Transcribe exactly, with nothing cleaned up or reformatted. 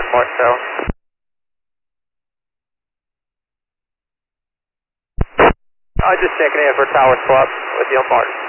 Martin Tower. I was just checking in for tower swap with you on Martin.